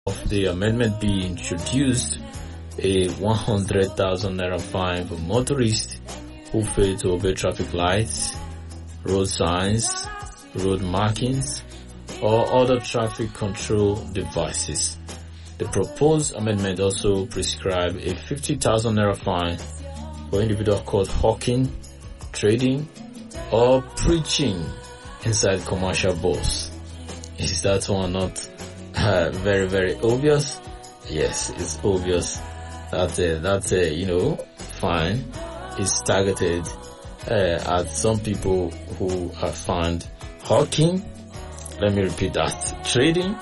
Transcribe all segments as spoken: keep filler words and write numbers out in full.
of the amendment being introduced a one hundred thousand naira fine for motorists who fail to obey traffic lights, road signs, road markings, or other traffic control devices. The proposed amendment also prescribes a fifty thousand naira fine for individual caught hawking, trading, or preaching inside commercial bus. Is that one not uh, very, very obvious? Yes, it's obvious that uh, that uh, you know, fine is targeted uh, at some people who are found hawking. Let me repeat that: trading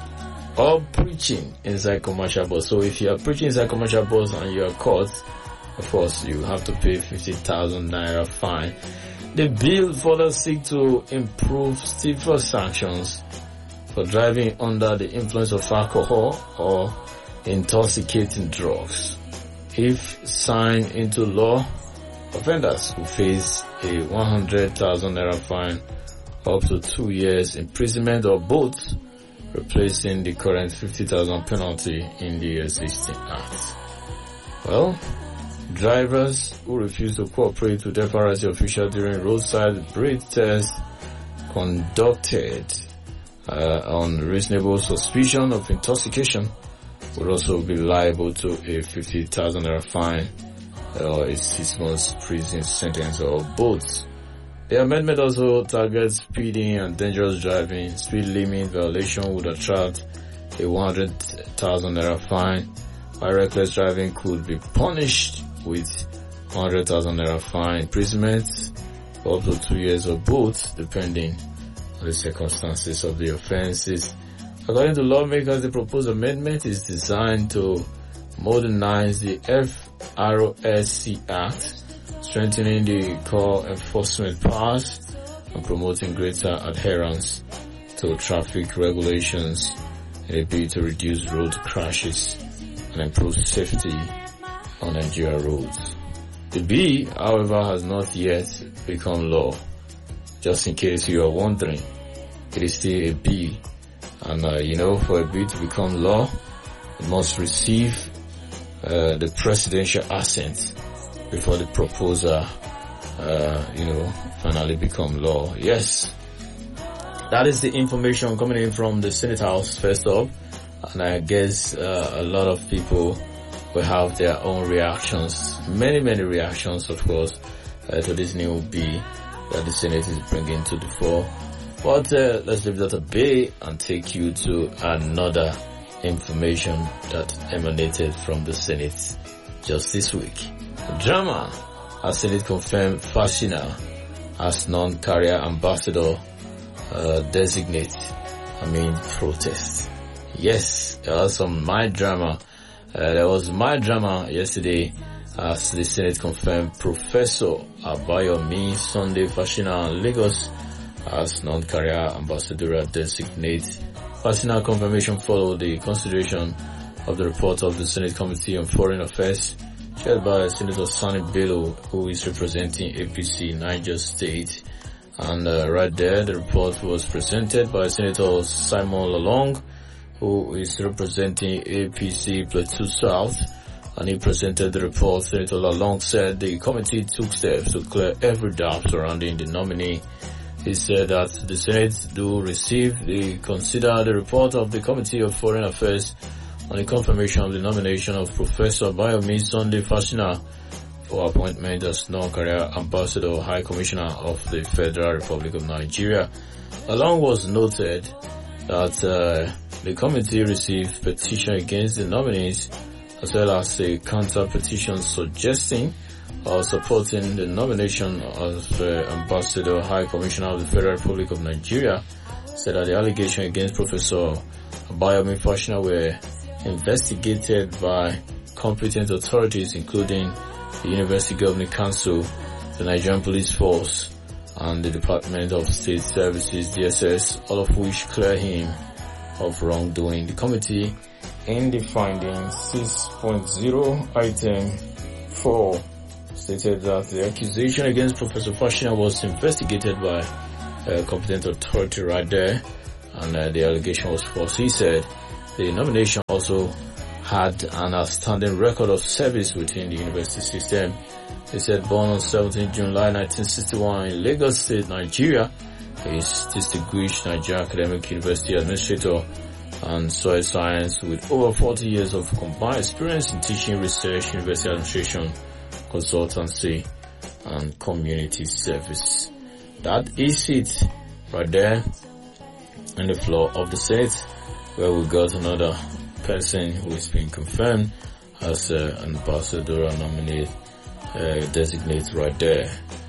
or preaching inside commercial bus. So if you are preaching inside commercial bus and you are caught, of course you have to pay fifty thousand naira fine. The bill further seeks to improve stiffer sanctions for driving under the influence of alcohol or intoxicating drugs. If signed into law, offenders will face a one hundred thousand naira fine, up to two years imprisonment, or both, replacing the current fifty thousand penalty in the existing act. Well, drivers who refuse to cooperate with F R S C officials during roadside breath tests conducted uh, on reasonable suspicion of intoxication would also be liable to a fifty thousand naira fine or a six months prison sentence, or both. The amendment also targets speeding and dangerous driving. Speed limit violation would attract a one hundred thousand naira fine, while reckless driving could be punished with one hundred thousand naira fine, imprisonment for up to two years, or both, depending on the circumstances of the offences. According to lawmakers, the proposed amendment is designed to modernize the F R S C Act, strengthening the core enforcement powers and promoting greater adherence to traffic regulations in a bid to reduce road crashes and improve safety on Nigeria roads. The bill, however, has not yet become law. Just in case you are wondering, it is still a bill, and uh, you know, for a bill to become law, it must receive uh, the presidential assent before the proposal, uh, you know, finally become law. Yes, that is the information coming in from the Senate House first up, and I guess uh, a lot of people will have their own reactions, many, many reactions, of course, uh, to this new bill that the Senate is bringing to the fore. But uh, let's leave that a bay and take you to another information that emanated from the Senate just this week. Drama has Senate confirmed Fasina as non-carrier ambassador uh, designate, I mean protest. Yes, there was some my drama. Uh, there was my drama yesterday as the Senate confirmed Professor Abayomi Sunday Fasina Lagos as non-carrier ambassador designate. Fasina confirmation followed the consideration of the report of the Senate Committee on Foreign Affairs chaired by Senator Sani Bello, who is representing A P C Niger State. And uh, right there, the report was presented by Senator Simon Lalong, who is representing A P C Plateau South, and he presented the report. Senator Lalong said the committee took steps to clear every doubt surrounding the nominee. He said that the Senate do receive the consider the report of the Committee of Foreign Affairs on the confirmation of the nomination of Professor Abayomi Sunday Fasina for appointment as non-career ambassador High Commissioner of the Federal Republic of Nigeria. Along was noted that uh, the committee received petition against the nominees as well as a counter petition suggesting or supporting the nomination of uh, Ambassador High Commissioner of the Federal Republic of Nigeria. Said that the allegation against Professor Abayomi Fasina were investigated by competent authorities including the University Governing Council, the Nigerian Police Force, and the Department of State Services D S S, all of which clear him of wrongdoing. The committee, in the findings six point oh item four, stated that the accusation against Professor Fasina was investigated by a competent authority right there, and uh, the allegation was false. He said The nomination also had an outstanding record of service within the university system. He said born on seventeenth of July nineteen sixty-one in Lagos State, Nigeria, he is distinguished Nigeria Academic University Administrator and Soil Science with over forty years of combined experience in teaching, research, university administration, consultancy, and community service. That is it right there on the floor of the Senate, where we got another person who has been confirmed as uh, an ambassador nominee uh, designate right there.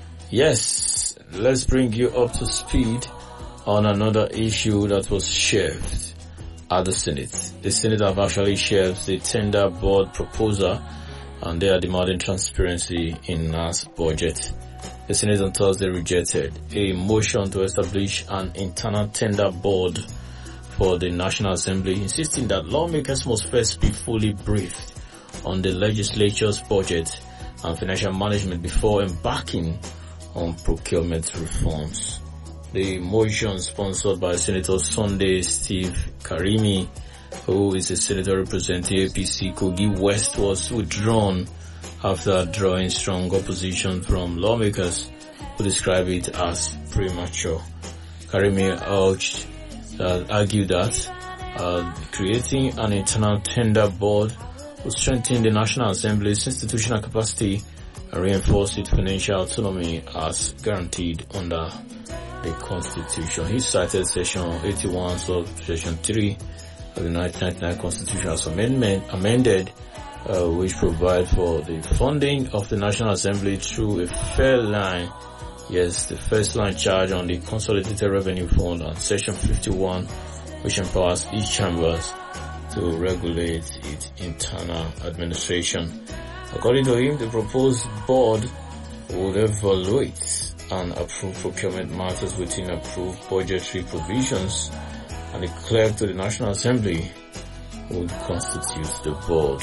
Yes, let's bring you up to speed on another issue that was shelved at the Senate. The Senate have actually shelved the tender board proposal, and they are demanding transparency in N A S budget. The Senate on Thursday rejected a motion to establish an internal tender board for the National Assembly, insisting that lawmakers must first be fully briefed on the legislature's budget and financial management before embarking on procurement reforms. The motion, sponsored by Senator Sunday Steve Karimi, who is a senator representing A P C Kogi West, was withdrawn after drawing strong opposition from lawmakers who describe it as premature. Karimi urged that argued that uh, creating an internal tender board will strengthen the National Assembly's institutional capacity and reinforce its financial autonomy as guaranteed under the Constitution. He cited Section eighty-one of Section three of the nineteen ninety-nine Constitution as amendment, amended, uh, which provide for the funding of the National Assembly through a fair line, yes, the first line charge on the Consolidated Revenue Fund, and Section fifty-one, which empowers each chambers to regulate its internal administration. According to him, the proposed board would evaluate and approve procurement matters within approved budgetary provisions, and the clerk to the National Assembly would constitute the board.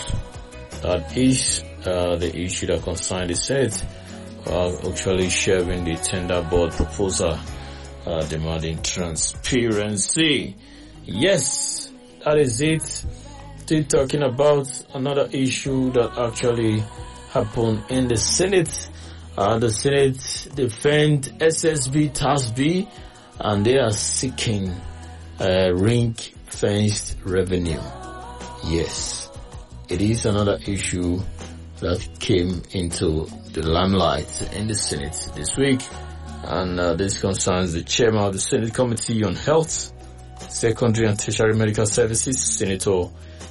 That is uh, the issue that concerns the Senate, uh, actually sharing the tender board proposal, uh, demanding transparency. Yes, that is it. Still talking about another issue that actually happened in the Senate. Uh, the Senate defend S S B T A S B, and they are seeking uh, ring-fenced revenue. Yes, it is another issue that came into the limelight in the Senate this week, and uh, this concerns the chairman of the Senate Committee on Health, Secondary and Tertiary Medical Services, Senator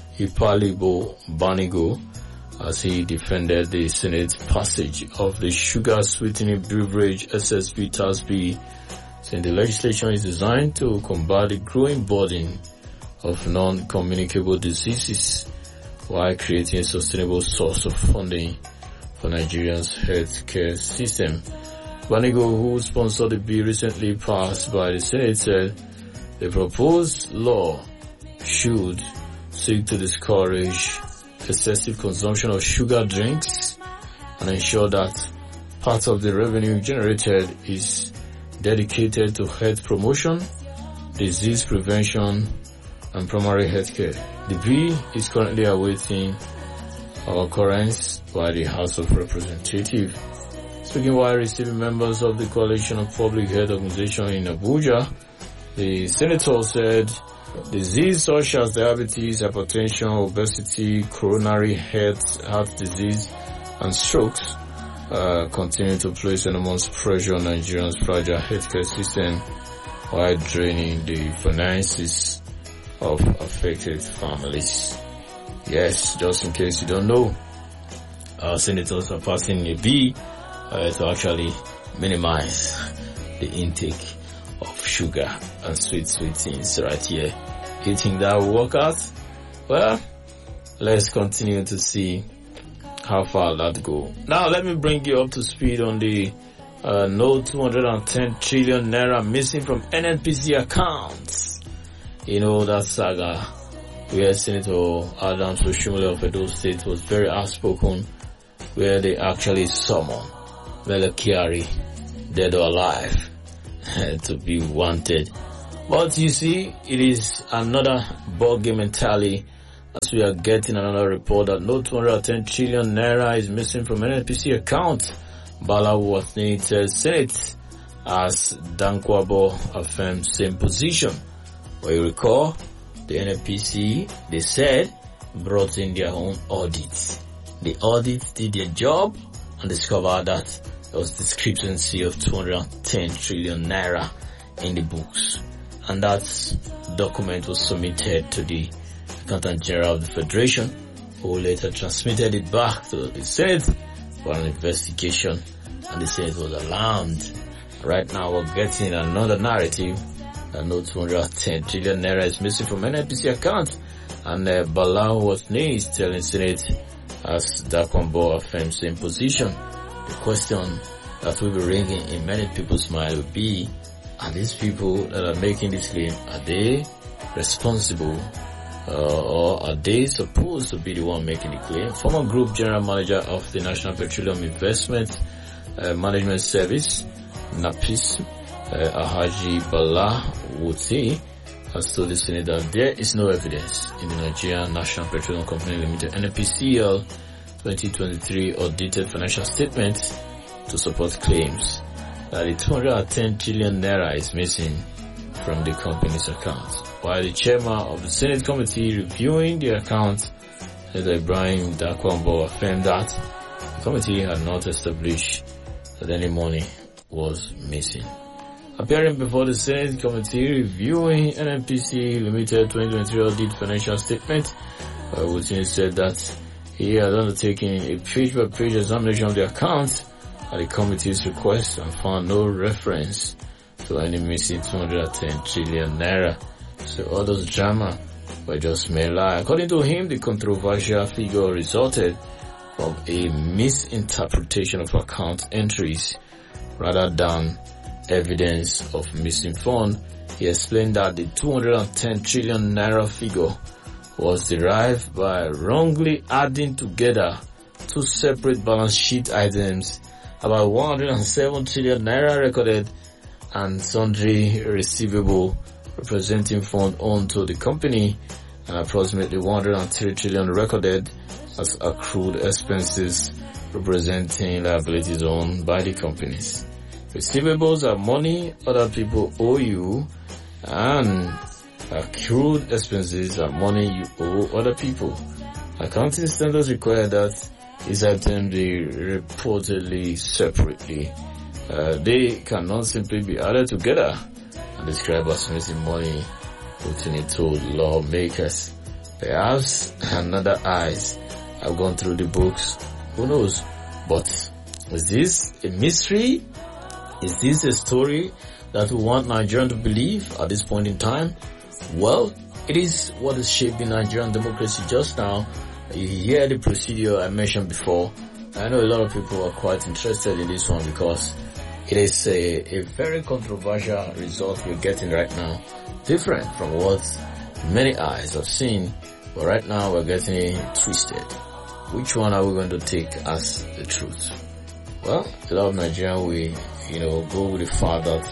Ipalibo Banigo, as he defended the Senate passage of the sugar sweetening beverage S S B T A S B, saying the legislation is designed to combat the growing burden of non-communicable diseases while creating a sustainable source of funding for Nigeria's healthcare system. Banigo, who sponsored the bill recently passed by the Senate, said the proposed law should seek to discourage excessive consumption of sugar drinks and ensure that part of the revenue generated is dedicated to health promotion, disease prevention, and primary health care. The bill is currently awaiting occurrence by the House of Representatives. Speaking while receiving members of the Coalition of Public Health Organization in Abuja, the senator said disease such as diabetes, hypertension, obesity, coronary heart, heart disease, and strokes uh, continue to place enormous pressure on Nigeria's fragile healthcare system while draining the finances of affected families. Yes, just in case you don't know, our senators are passing a bill uh, to actually minimize the intake of sugar and sweet sweet things right here. You think that will work out? Well, let's continue to see how far that go. Now let me bring you up to speed on the uh, no two hundred ten trillion naira missing from N N P C accounts. You know that saga where Senator Adams Oshimole of Edo State was very outspoken, where they actually summoned Mele Kyari, dead or alive, to be wanted But you see, it is another ball game entirely, as we are getting another report that no two hundred ten trillion naira is missing from N N P C account. Bala Watney tells Senate as Dankwabo affirms same position. Well, you recall, the N N P C, they said, brought in their own audit. The audit did their job and discovered that there was discrepancy of two hundred ten trillion naira in the books. And that document was submitted to the Accountant General of the Federation, who later transmitted it back to the Senate for an investigation, and the Senate was alarmed. Right now we're getting another narrative that no two hundred ten trillion naira is missing from N N P C account, and uh, Bala Watney is telling Senate as Dakwambo affirms same position. The question that will be ringing in many people's mind will be, are these people that are making this claim, are they responsible uh, or are they supposed to be the one making the claim? Former Group General Manager of the National Petroleum Investment uh, Management Service, NAPIS, uh, Ahaji Bala Watney, has told the Senate that there is no evidence in the Nigerian National Petroleum Company Limited N N P C L twenty twenty-three audited financial statements to support claims that the two hundred ten trillion naira is missing from the company's accounts. While the chairman of the Senate committee reviewing the accounts, Senator Ibrahim Dakwambo affirmed that the committee had not established that any money was missing. Appearing before the Senate committee reviewing N N P C Limited twenty twenty-three audit financial statement, uh, Watney said that he had undertaken a page-by-page examination of the accounts at the committee's request and found no reference to any missing two hundred ten trillion naira. So all those drama were just mere lie. According to him, the controversial figure resulted from a misinterpretation of account entries rather than evidence of missing fund. He explained that the two hundred ten trillion naira figure was derived by wrongly adding together two separate balance sheet items, about one hundred seven trillion naira recorded and sundry receivable representing fund owned to the company, and approximately one hundred three trillion recorded as accrued expenses representing liabilities owned by the companies. Receivables are money other people owe you, and accrued expenses are money you owe other people. Accounting standards require that these items be reportedly separately. Uh, they cannot simply be added together and described as missing money, Watney told lawmakers. Perhaps another eyes have gone through the books. Who knows? But is this a mystery? Is this a story that we want Nigerians to believe at this point in time? Well, it is what is shaping Nigerian democracy just now. You hear the procedure I mentioned before. I know a lot of people are quite interested in this one because it is a, a very controversial result we're getting right now. Different from what many eyes have seen, but right now we're getting it twisted. Which one are we going to take as the truth? Well, a lot of Nigerians, we, you know, go with the fact that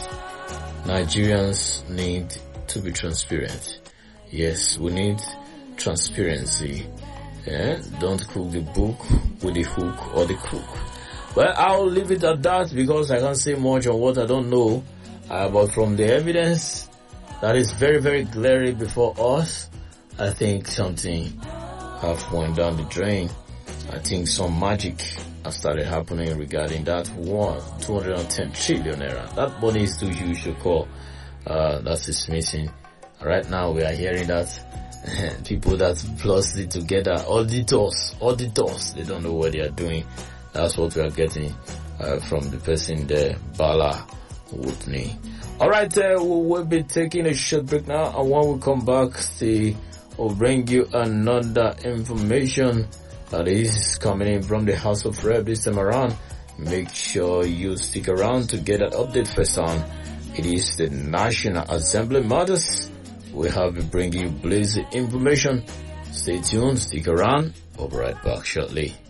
Nigerians need to be transparent. Yes, we need transparency. Yeah? Don't cook the book with the hook or the crook. Well, I'll leave it at that because I can't say much on what I don't know. Uh, but from the evidence that is very, very glaring before us, I think something have went down the drain. I think some magic has started happening regarding that one, two hundred ten trillion naira. That money is too huge to call. Uh, that is missing. Right now we are hearing that people that plus it together, auditors, auditors, they don't know what they are doing. That's what we are getting uh, from the person there, Bala Watney. Alright, uh, we will be taking a short break now, and when we come back, see, we'll bring you another information that is coming in from the House of Rep this time around. Make sure you stick around to get that update first on. It is the National Assembly Matters. We have been bringing you blazing information. Stay tuned, stick around. We'll be right back shortly.